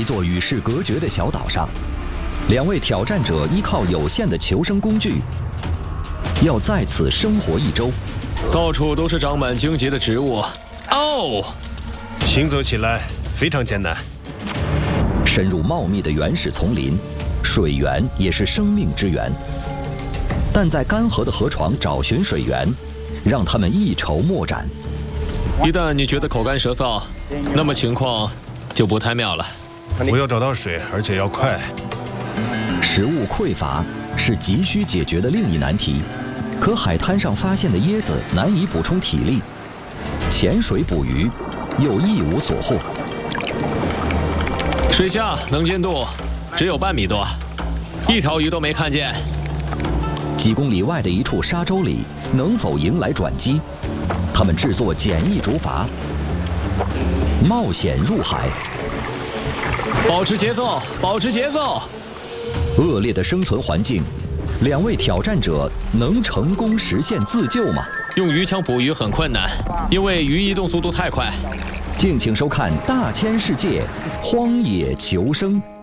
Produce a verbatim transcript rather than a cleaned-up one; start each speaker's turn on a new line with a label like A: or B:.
A: 一座与世隔绝的小岛上，两位挑战者依靠有限的求生工具，要在此生活一周。
B: 到处都是长满荆棘的植物，哦，
C: 行走起来非常艰难。
A: 深入茂密的原始丛林，水源也是生命之源。但在干涸的河床找寻水源，让他们一筹莫展。
B: 一旦你觉得口干舌燥，那么情况就不太妙了。
C: 我要找到水，而且要快。
A: 食物匮乏是急需解决的另一难题，可海滩上发现的椰子难以补充体力，潜水捕鱼又一无所获。
B: 水下能见度只有半米多，一条鱼都没看见。
A: 几公里外的一处沙洲里，能否迎来转机？他们制作简易竹筏，冒险入海。
B: 保持节奏，保持节奏。
A: 恶劣的生存环境，两位挑战者能成功实现自救吗？
B: 用鱼枪捕鱼很困难，因为鱼移动速度太快。
A: 敬请收看《大千世界·荒野求生》。